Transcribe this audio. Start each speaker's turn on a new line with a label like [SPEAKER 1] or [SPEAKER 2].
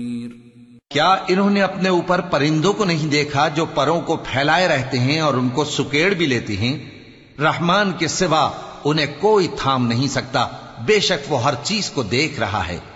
[SPEAKER 1] क्या इन्होंने अपने ऊपर परिंदों को नहीं देखा जो परों को फैलाए रहते हैं और उनको सुकेड़ भी लेते हैं? रहमान के सिवा उन्हें कोई थाम नहीं सकता, बेशक वो हर चीज को देख रहा है।